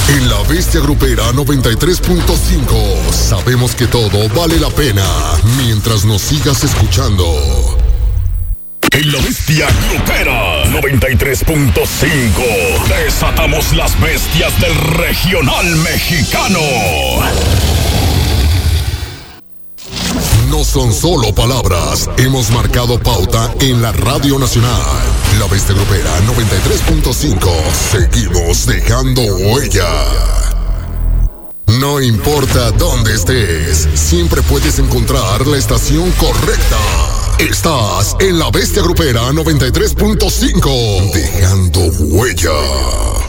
En la Bestia Grupera 93.5 sabemos que todo vale la pena mientras nos sigas escuchando. En la Bestia Grupera 93.5 desatamos las bestias del regional mexicano. No son solo palabras, hemos marcado pauta en la Radio Nacional. La Bestia Grupera 93.5, seguimos dejando huella. No importa dónde estés, siempre puedes encontrar la estación correcta. Estás en la Bestia Grupera 93.5, dejando huella.